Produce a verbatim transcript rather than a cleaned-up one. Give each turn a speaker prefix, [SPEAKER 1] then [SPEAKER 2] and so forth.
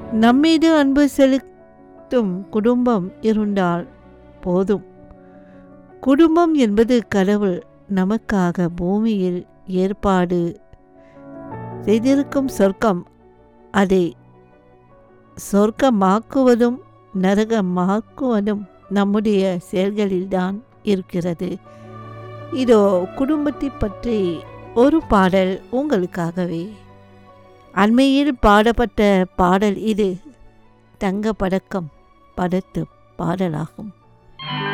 [SPEAKER 1] நம்மீது அன்பு செலுத்தும் குடும்பம் இருந்தால் போதும். குடும்பம் என்பது கடவுள் நமக்காக பூமியில் ஏற்பாடு செய்திருக்கும் சொர்க்கம். அதை சொர்க்கமாக்குவதும் நரகமாக்குவதும் நம்முடைய செயல்களில்தான் இருக்கிறது. இதோ குடும்பத்தை பற்றி ஒரு பாடல் உங்களுக்காகவே. அண்மையில் பாடப்பட்ட பாடல் இது. தங்க பதக்கம் படத்து பாடலாகும்.